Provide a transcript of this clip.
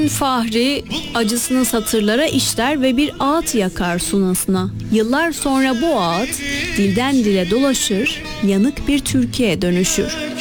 gün Fahri acısını satırlara işler ve bir ağıt yakar sunasına. Yıllar sonra bu ağıt dilden dile dolaşır, yanık bir türküye dönüşür.